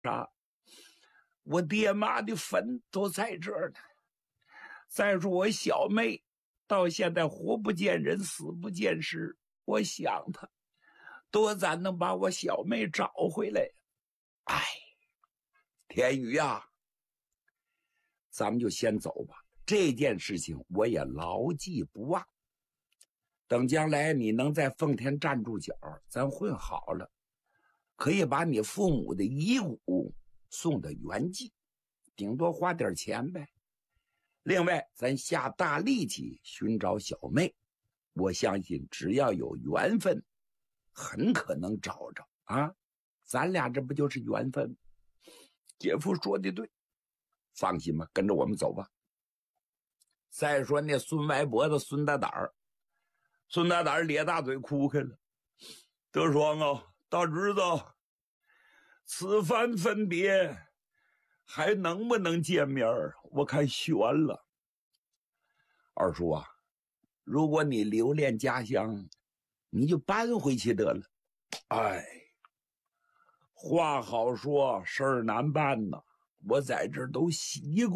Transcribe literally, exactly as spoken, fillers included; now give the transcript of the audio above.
啥？我爹妈的坟都在这儿呢。再说我小妹到现在活不见人，死不见尸，我想她多咱能把我小妹找回来。哎，天宇啊，咱们就先走吧。这件事情我也牢记不忘。等将来你能在奉天站住脚，咱混好了，可以把你父母的遗骨送到原籍，顶多花点钱呗。另外，咱下大力气寻找小妹，我相信只要有缘分，很可能找着啊！咱俩这不就是缘分？姐夫说的对，放心吧，跟着我们走吧。再说那孙歪脖子孙大胆儿，孙大胆儿咧大嘴哭开了。德双啊，大侄子，此番分别还能不能见面？我看悬了。二叔啊，如果你留恋家乡，你就搬回去得了。哎，话好说，事儿难办呐，我在这儿都习惯。